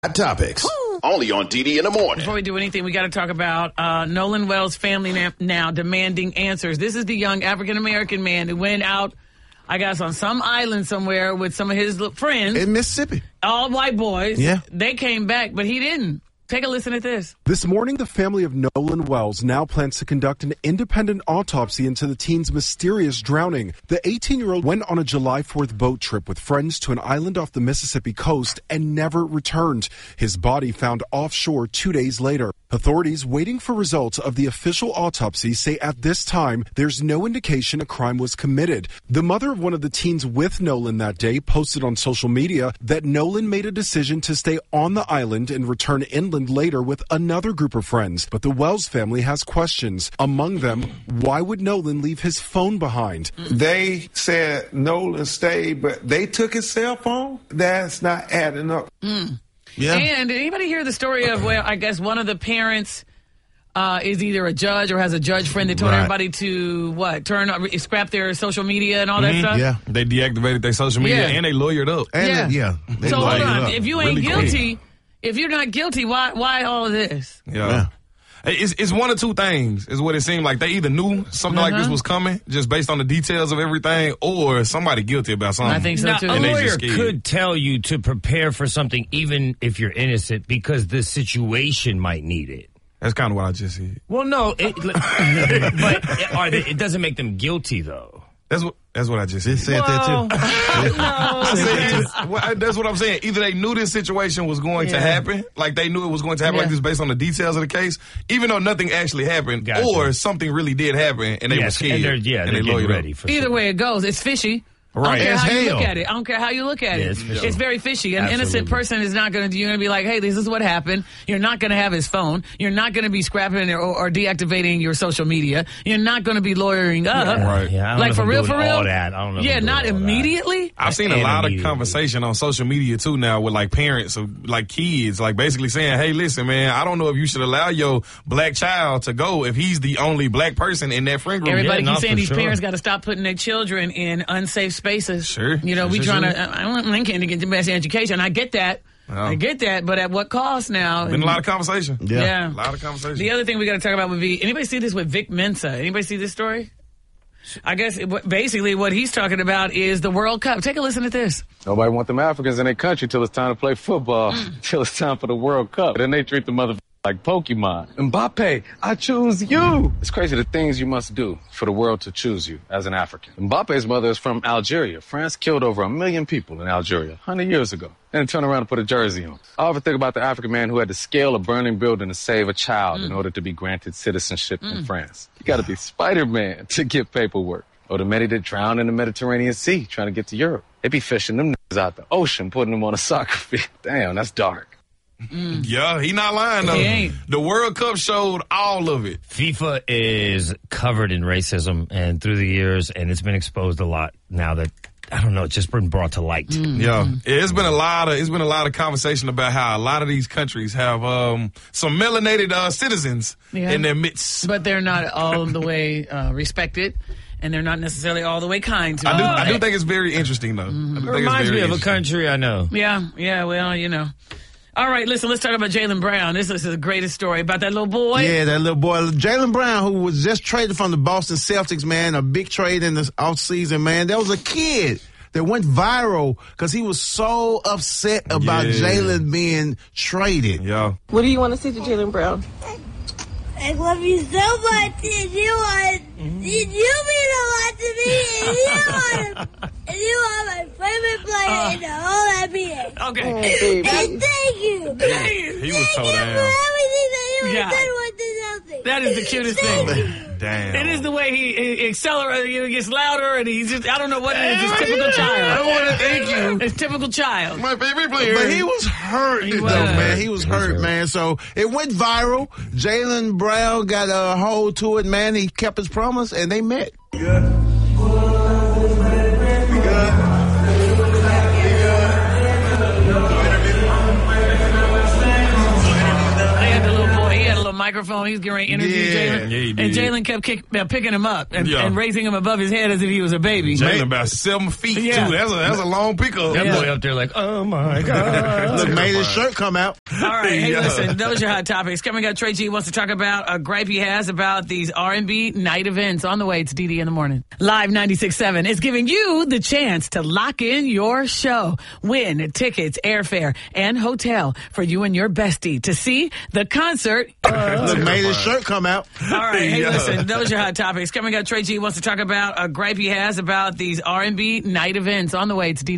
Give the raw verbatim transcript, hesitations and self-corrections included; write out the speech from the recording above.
Hot Topics. Only on D D in the morning. Before we do anything, we got to talk about uh, Nolan Wells' family na- now demanding answers. This is the young African-American man who went out, I guess, on some island somewhere with some of his l- friends. In Mississippi. All white boys. Yeah. They came back, but he didn't. Take a listen at this. This morning, the family of Nolan Wells now plans to conduct an independent autopsy into the teen's mysterious drowning. The eighteen-year-old went on a July fourth boat trip with friends to an island off the Mississippi coast and never returned. His body found offshore two days later. Authorities waiting for results of the official autopsy say at this time, there's no indication a crime was committed. The mother of one of the teens with Nolan that day posted on social media that Nolan made a decision to stay on the island and return inland later with another group of friends. But the Wells family has questions. Among them, why would Nolan leave his phone behind? They said Nolan stayed, but they took his cell phone? That's not adding up. Mm. Yeah. And did anybody hear the story of where I guess one of the parents uh, is either a judge or has a judge friend that told Right. everybody to, what, turn scrap their social media and all that Mhm. stuff? Yeah. They deactivated their social media Yeah. and they lawyered up. And Yeah. They, yeah. They So hold lighted on. up If you ain't really guilty, quick. if you're not guilty, why why all of this? Yeah. Yeah. It's, it's one of two things, is what it seemed like. They either knew something like this Uh-huh. was coming, just based on the details of everything, or somebody guilty about something. I think so Now, too. a And they lawyer just scared. could tell you to prepare for something even if you're innocent because the situation might need it. That's kind of what I just said. Well, no, it, but are they, it doesn't make them guilty, though. That's what that's what I just They said. said that too. I said, well, that's what I'm saying. Either they knew this situation was going Yeah. to happen, like they knew it was going to happen Yeah. like this based on the details of the case, even though nothing actually happened, Gotcha. or something really did happen and they were Yes, scared. and they're, yeah, and they're they getting lawyered ready up. for Either something. way it goes, it's fishy. Right. I don't care As how you hell. look at it. I don't care how you look at Yeah, it. it's fishy. It's very fishy. An Absolutely. innocent person is not going to. You're going to be like, "Hey, this is what happened." You're not going to have his phone. You're not going to be scrapping or, or deactivating your social media. You're not going to be lawyering up. Right. Yeah, I don't Like know if for I'm real, doing for real. all that. I don't know if Yeah, I'm doing not all that. immediately. I've seen a And lot of immediately. conversation on social media too now with like parents of like kids, like basically saying, "Hey, listen, man, I don't know if you should allow your black child to go if he's the only black person in that friend group." Everybody Yeah, keeps no, saying for these sure. parents got to stop putting their children in unsafe spaces. Sure. You know, Sure, we sure, trying sure. to. I don't think to get the best education. I get that. Yeah. I get that, but at what cost now? Been a lot of conversation. Yeah. Yeah. A lot of conversation. The other thing we got to talk about would be, anybody see this with Vic Mensa? Anybody see this story? I guess it, what- basically what he's talking about is the World Cup. Take a listen to this. Nobody want them Africans in their country till it's time to play football, till it's time for the World Cup. Then they treat the mother like Pokemon. Mbappe, I choose you. It's crazy the things you must do for the world to choose you as an African. Mbappe's mother is from Algeria. France killed over a million people in Algeria one hundred years ago. Then turn around and put a jersey on. I often think about the African man who had to scale a burning building to save a child in order to be granted citizenship in France. You gotta be Spider-Man to get paperwork. Or the many that drown in the Mediterranean Sea trying to get to Europe. They be fishing them niggas out the ocean, putting them on a soccer field. Damn, that's dark. Yeah, he not lying though. He ain't. The World Cup showed all of it. FIFA is covered in racism and through the years, and it's been exposed a lot now that, I don't know, it's just been brought to light. Yeah, it's been a lot of it's been a lot of conversation about how a lot of these countries have um, some melanated uh, citizens Yeah. in their midst. But they're not all the way uh, respected, and they're not necessarily all the way kind to I do, them. I do think it's very interesting though. I do It think it's reminds very me of a interesting. country I know. Yeah, yeah, well, you know. All right, listen, let's talk about Jaylen Brown. This is the greatest story about that little boy. Yeah, that little boy, Jaylen Brown, who was just traded from the Boston Celtics, man, a big trade in the offseason, man. There was a kid that went viral because he was so upset about Yeah. Jaylen being traded. Yeah. What do you want to say to Jaylen Brown? I love you so much, and you are, and you mean a lot to me, and you are, and you are my favorite player in the whole N B A. Okay. Oh, baby. And thank you. Hey, He was Thank toe you for down. everything that you Yeah. have done with the Celtics. that is the cutest thing. Damn. It is the way he, he accelerates, he gets louder, and he's just, I don't know what it is. It's typical child. I want to thank you. It's typical child. My favorite player. But he was hurt, He though, was. man. He was hurt, man. So it went viral. Jaylen Brown got a hold to it, man. He kept his promise, and they met. They had the little boy, he had a little microphone. He's getting ready to interview Yeah. Jalen. Yeah, he and did. Jalen kept kick, uh, picking him up and, Yeah. and raising him above his head as if he was a baby. Jalen about seven feet, Yeah. too. That's a, that's a long pickup. That Yeah. boy up there like, oh my God. Look, made his shirt come out. All right, hey, Yeah. listen, those are hot topics. Coming up, Trey G wants to talk about a gripe he has about these R and B night events. On the way, it's D D in the morning. Live ninety-six point seven is giving you the chance to lock in your show. Win tickets, airfare, and hotel for you and your bestie to see the concert. Look, made his shirt come out. All right, hey, Yeah. listen, those are hot topics. Coming up, Trey G wants to talk about a gripe he has about these R and B night events. On the way, it's D D.